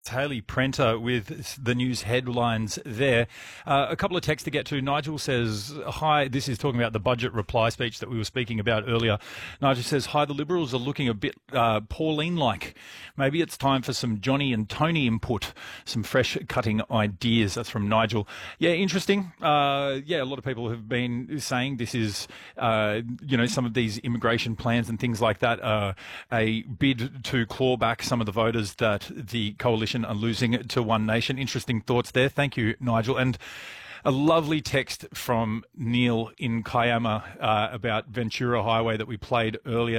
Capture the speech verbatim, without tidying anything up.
Haley Prenter with the news headlines there. Uh, a couple of texts to get to. Nigel says, hi, this is talking about the budget reply speech that we were speaking about earlier. Nigel says, hi, the Liberals are looking a bit uh, Pauline-like. Maybe it's time for some Johnny and Tony input, some fresh cutting ideas. That's from Nigel. Yeah, interesting. Uh, yeah, a lot of people have been saying this is, uh, you know, some of these immigration plans and things like that are a bid to claw back some of the voters that the coalition are losing to One Nation. Interesting thoughts there. Thank you, Nigel. And a lovely text from Neil in Kiama uh, about Ventura Highway that we played earlier.